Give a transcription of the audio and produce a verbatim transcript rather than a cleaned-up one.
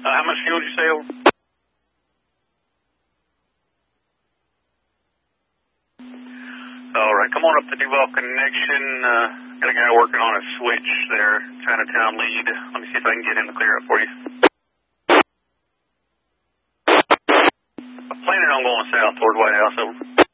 Uh, how much fuel did you say over? All right, come on up to Duval Connection. Uh, got a guy working on a switch there, Chinatown lead. Let me see if I can get him to clear up for you. I'm planning on going south toward White House, over.